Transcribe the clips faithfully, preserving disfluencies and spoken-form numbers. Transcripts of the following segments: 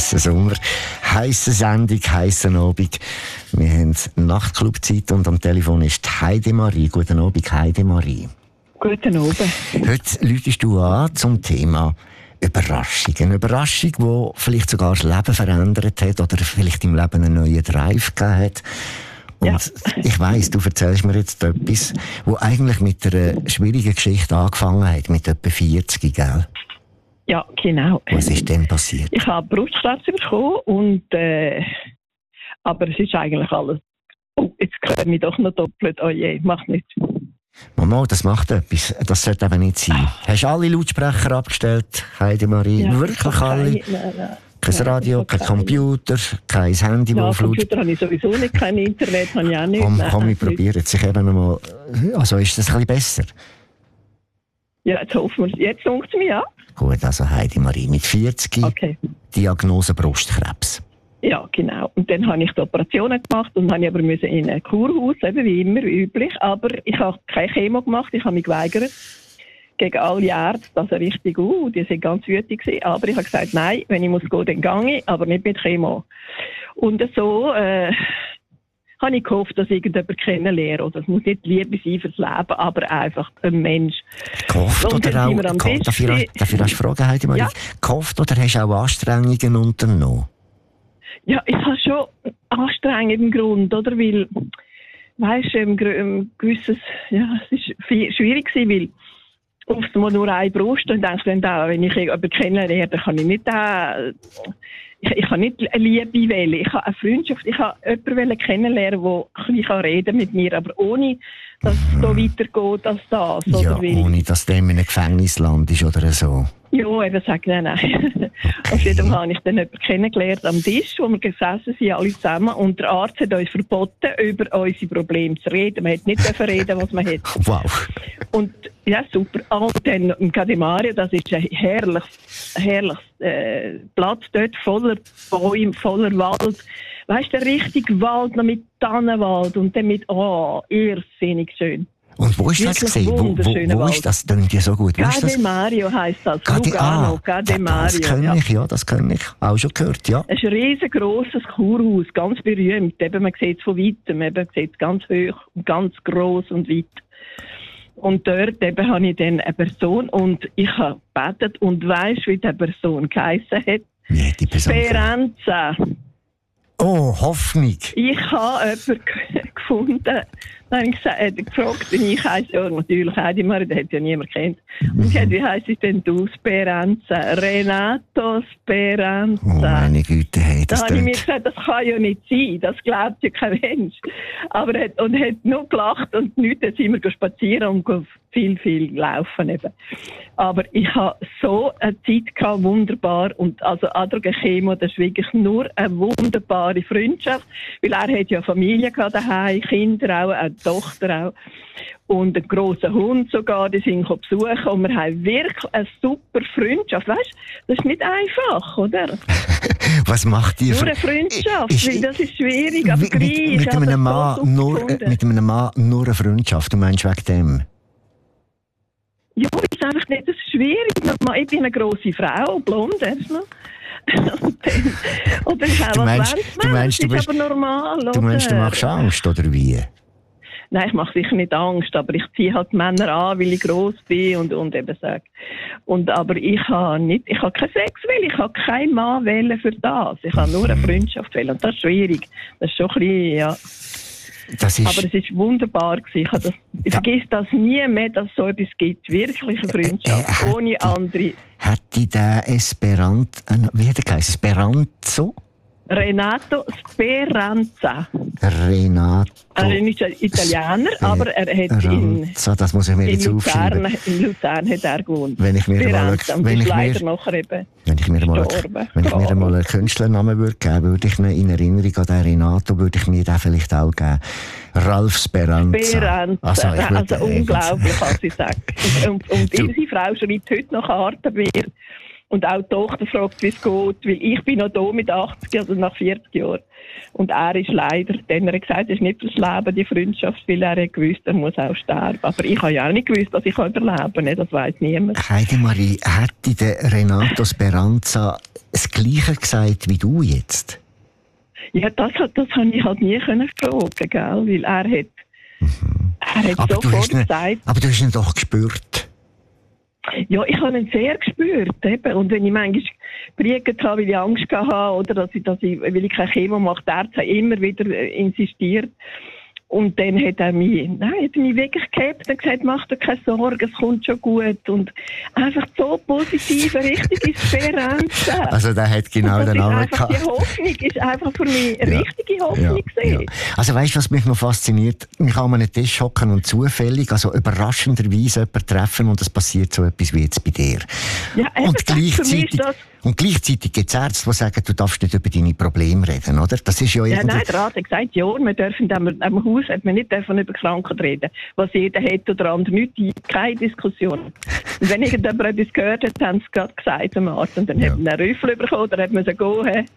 heissen Sommer, heisse Sendung, heissen Abend. Wir haben Nachtclub-Zeit und am Telefon ist Heidi Marie. Guten Abend, Heidi Marie. Guten Abend. Heute läutest du an zum Thema Überraschung. Eine Überraschung, die vielleicht sogar das Leben verändert hat oder vielleicht im Leben einen neuen Drive gegeben hat. Und ja. Ich weiss, du erzählst mir jetzt etwas, das eigentlich mit einer schwierigen Geschichte angefangen hat, mit etwa vierzig, gell? Ja, genau. Was ist denn passiert? Ich habe Brustkrebs bekommen und äh, aber es ist eigentlich alles. Oh, jetzt höre ich doch noch doppelt. Oh je, mach nicht. Mama, das macht etwas. Das sollte eben nicht sein. Hast du alle Lautsprecher abgestellt, Heidi Marie? Ja, Wirklich alle? Nein, nein. Kein Radio, kein Computer, kein Handy, ja, wo auf Computer habe ich sowieso nicht, kein Internet habe ich auch nicht. Komm, nein, komm, nein, ich probiere es. Ich eben noch mal. Also ist das ein bisschen besser? Ja, jetzt hoffen wir, jetzt funkt es mir, ja. Gut, also Heidi Marie, mit vierzig, okay. Diagnose Brustkrebs. Ja, genau. Und dann habe ich die Operationen gemacht und habe aber müssen in ein Kurhaus, eben wie immer üblich. Aber ich habe keine Chemo gemacht, ich habe mich geweigert. Gegen alle Ärzte, das ist richtig gut, die sind ganz wütig gewesen. Aber ich habe gesagt, nein, wenn ich muss gehen, dann gehe ich, aber nicht mit Chemo. Und so äh, habe ich gehofft, dass ich irgendjemanden kennenlerne. Oder es muss nicht Liebe sein fürs Leben, aber einfach ein Mensch. Gehofft und oder auch, Tisch, dafür, dafür hast du Fragen, Heidi Marie? Ja? Gehofft oder hast du auch Anstrengungen unternommen? Ja, ich habe schon anstrengenden Grund, oder? Weil, weisst du, ein gewisses, ja, es ist viel, schwierig gewesen, weil oft mal nur eine Brust und denkst dann da, wenn ich jemanden kennenlerne, dann kann ich nicht da, ich, ich kann nicht eine Liebe wählen. Ich habe eine Freundschaft, ich habe jemanden kennenlernen, der ein bisschen reden mit mir, aber ohne, dass es so weitergeht als das. Ja, oder? Weil, ohne, dass der in einem Gefängnisland ist oder so. Ja, eben sagt nein, nein. Auf jeden Fall habe ich dann jemanden kennengelernt am Tisch, wo wir gesessen sind, alle zusammen. Und der Arzt hat uns verboten, über unsere Probleme zu reden. Man hat nicht reden, was man hat. Wow. Und ja, super. Und dann im Cademario, das ist ein herrliches, herrliches äh, Platz dort, voller Bäume, voller Wald. Weißt du, der richtige Wald noch mit Tannenwald und dann mit, oh, irrsinnig schön. Und wo ist das gesehen? Wo, wo, wo ist das? Das klingt ja so gut. Cademario heisst das. Gade, Lugano, ah, Cademario. Das kenne ja. ich, ja, das kenne ich. Auch schon gehört, ja. Es ist ein riesengroßes Kurhaus, ganz berühmt. Eben, man sieht es von weitem, eben, man sieht es ganz hoch und ganz gross und weit. Und dort eben habe ich dann eine Person und ich habe gebetet und weisst, wie die Person geheissen hat? Wie hat die Person? Speranza. Oh, Hoffnung. Ich habe jemanden gefunden, dann habe ich gesagt, er hat gefragt, und ich heisse ja natürlich Heidi Marie, den hat ja niemand kennt. Und ich habe, wie heisst ich denn du? Speranza. Renato Speranza. Oh meine Güte, hey, das Da habe ich mir gesagt, das kann ja nicht sein, das glaubt ja kein Mensch. Aber er hat, und er hat nur gelacht und nichts, dann sind wir spazieren und viel, viel laufen eben. Aber ich habe so eine Zeit gehabt, wunderbar. Und also Adroge Chemo, das ist wirklich nur eine wunderbare Freundschaft. Weil er hat ja Familie gehabt daheim, Kinder auch, eine Tochter auch. Und einen grossen Hund sogar, die sind besuchen. Und wir haben wirklich eine super Freundschaft. Weißt du, das ist nicht einfach, oder? Was macht ihr? Nur eine Freundschaft, ist, weil das ist schwierig, aber mit, gleich. Mit, mit, einem Mann nur, mit einem Mann nur eine Freundschaft, du meinst wegen dem? Ja, das ist einfach nicht, das ist schwierig. Ich bin eine grosse Frau, blond erstmal. Und dann, und dann du meinst, du meinst, das du ist bist, aber normal, du meinst, du machst Angst, oder wie? Nein, ich mache sicher nicht Angst, aber ich ziehe halt Männer an, weil ich gross bin und, und eben sage. Und, aber ich habe nicht, ich habe keinen Sex wählen, ich habe keinen Mann wählen für das. Ich habe nur eine Freundschaft wählen und das ist schwierig. Das ist schon ein bisschen, ja. Das ist, aber es ist wunderbar gewesen. Ich, das, ich da, vergesse das nie mehr, dass es so etwas gibt. Wirklich eine Freundschaft, äh, äh, ohne die, andere. Hätte der Esperanto, äh, wie hat er geheißen? Esperanto? Renato Speranza. Renato. Er ist ein Italiener, Speranza. Aber er hat in, das muss ich mir jetzt in Luzern, aufschreiben. in Luzern hat er gewohnt. Wenn ich mir Speranza. mal, wenn ich leider mir, nachher eben wenn ich mir mal, wenn ich mir mal einen Künstlernamen würde geben, würde ich ihn in Erinnerung an den Renato, würde ich mir den vielleicht auch geben. Ralf Speranza. Speranza. Also, ich also unglaublich, was sie sagt. Und, und, und diese Frau schreibt heute noch Karten bei mir. Und auch die Tochter fragt, wie es geht, weil ich bin noch da mit achtzig, also nach vierzig Jahren. Und er ist leider, denn er hat gesagt, es ist nicht fürs Leben, die Freundschaft, weil er hat gewusst, er muss auch sterben. Aber ich habe ja auch nicht gewusst, dass ich überleben kann, das weiss niemand. Heidemarie, hätte der Renato Speranza das Gleiche gesagt wie du jetzt? Ja, das, das habe ich halt nie können fragen, gell? Weil er hat, mhm. er hat aber sofort ihn, gesagt... Aber du hast ihn doch gespürt. Ja, ich habe ihn sehr gespürt. Eben. Und wenn ich manchmal gepriegt habe, weil ich Angst hatte, oder dass ich, dass ich, weil ich keine Chemo mache, der Arzt hat immer wieder insistiert. Und dann hat er mich, nein, hat er mich wirklich gehabt und gesagt, mach dir keine Sorgen, es kommt schon gut. Und einfach so positiv, richtig Esperanza. Also der hat genau den Namen gehabt. Die Hoffnung ist einfach für mich eine ja. richtige Hoffnung ja. ja. Also weißt du, was mich noch fasziniert? Man kann an einem Tisch hocken und zufällig, also überraschenderweise jemanden treffen und es passiert so etwas wie jetzt bei dir. Ja, eben, und gleichzeitig... Und gleichzeitig gibt es Ärzte, die sagen, du darfst nicht über deine Probleme reden, oder? Das ist ja irgendwie... Ja, nein, der Rat hat gesagt, ja, wir dürfen am, am Haus hat man nicht dürfen über Krankheit reden. Was jeder hat oder andere nicht, keine Diskussion. Und wenn irgendjemand etwas gehört hat, haben sie gerade gesagt am Arzt. Und dann ja. hat man einen Rüffel bekommen, oder hat man so gehen.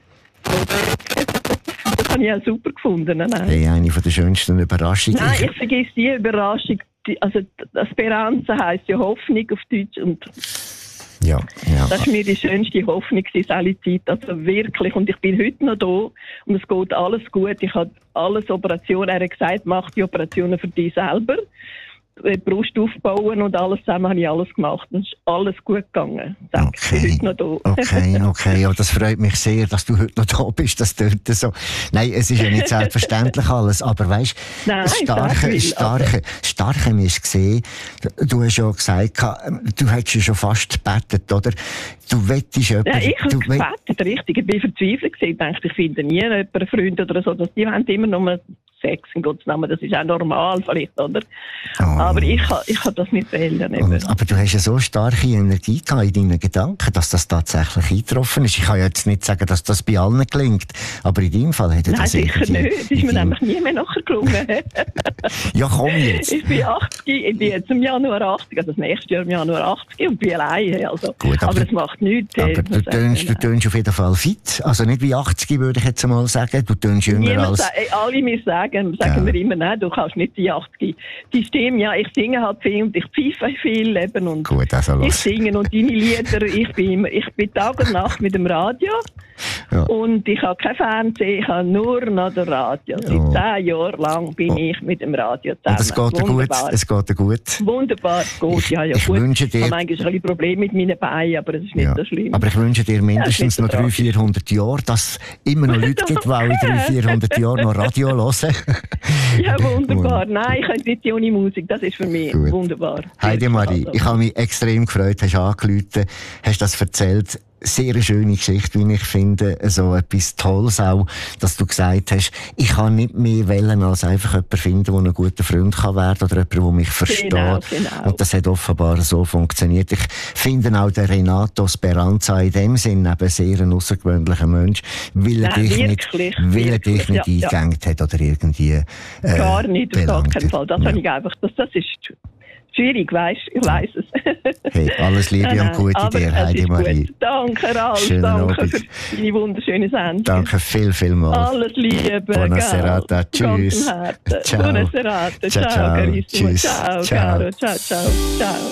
Das habe ich auch super gefunden. Nein. Hey, eine von der schönsten Überraschungen. Nein, ich vergesse die Überraschung. Also, Esperanza heisst ja Hoffnung auf Deutsch. Und Ja, ja. Das war mir die schönste Hoffnung in alle Zeit. Also wirklich. Und ich bin heute noch da und es geht alles gut. Ich habe alles Operationen. Er hat gesagt, mach die Operationen für dich selber. Die Brust aufbauen und alles zusammen habe ich alles gemacht. Und es ist alles gut gegangen. Okay. Ich bin heute noch da. Okay, okay. Ja, das freut mich sehr, dass du heute noch da bist. Das tut so. Nein, es ist ja nicht selbstverständlich alles. Aber weißt du, das Starke, Starke, Starke ist gesehen, du hast ja gesagt, du hättest ja schon fast gebetet, oder? Du wettest jemanden... Ja, ich habe du gebetet, richtig. Ich bin verzweifelt gewesen. Ich dachte, ich finde nie jemanden, einen Freund oder so, dass die wollen immer nur Sex, in Gottes Namen. Das ist auch normal vielleicht, oder? Oh. Aber ich kann, ich kann das nicht wählen. Und, aber du hast ja so starke Energie gehabt in deinen Gedanken, dass das tatsächlich eingetroffen ist. Ich kann ja jetzt nicht sagen, dass das bei allen gelingt, aber in deinem Fall hätte das irgendwie... Nein, sicher nicht. Das ist mir nämlich nie mehr nachher gelungen. Ja, komm jetzt. Ich bin achtzig, ich bin jetzt im Januar achtzig, also das nächste Jahr im Januar achtzig und bin alleine. Also. Gut, aber, aber es macht nichts. Aber du tönst, du tönst auf jeden Fall fit. Also nicht wie achtzig, würde ich jetzt mal sagen. Du tönst jünger Niemand als... Sa- alle mir sagen, sagen ja. wir immer, nein, du kannst nicht die achtzig. Die Stimme, ja, ich singe halt viel und ich pfeife viel eben und Gut, also ich singe und deine Lieder, ich bin immer, ich bin Tag und Nacht mit dem Radio ja. und ich habe kein Fernsehen, ich habe nur noch das Radio. Seit oh. zehn Jahren lang bin oh. ich mit dem Radio zusammen. Und es geht dir gut? Es geht dir gut? Wunderbar, gut, ich, ja, ja, ich gut. Wünsche dir... Ich habe eigentlich ein bisschen Probleme mit meinen Beinen, aber es ist nicht ja. so schlimm. Aber ich wünsche dir mindestens ja, noch dreihundert, vierhundert Jahre, dass es immer noch Leute gibt, die auch in dreihundert, vierhundert Jahren noch Radio hören. Ja, wunderbar. Nein, ich könnte nicht ohne Musik. Das ist für mich gut. Wunderbar. Heidemarie, ich habe mich extrem gefreut, hast angerufen, hast das erzählt. Sehr eine schöne Geschichte, wie ich finde. So etwas Tolles auch, dass du gesagt hast, ich kann nicht mehr wählen, als einfach jemanden finden, der ein guter Freund kann werden oder jemand, der mich versteht. Genau, genau. Und das hat offenbar so funktioniert. Ich finde auch der Renato Speranza in dem Sinn eben sehr ein außergewöhnlicher Mensch, weil er Nein, dich wirklich, nicht, weil er dich wirklich, nicht ja, eingegangen ja. hat oder irgendwie äh, gar nicht, auf gar keinen Fall. Das ja. habe ich einfach, das, das ist schwierig, weißt du, ich weiss es. Hey, alles Liebe nein, und Gute dir, Heidemarie. Danke, Ralf, Schönen danke Abend. für deine wunderschöne Sendung. Danke viel, viel mal. Alles Liebe, Buona serata, tschüss. Ciao. Buona serata, ciao, ciao, ciao, ciao. Tschüss. ciao, ciao. Caro, ciao, ciao, ciao.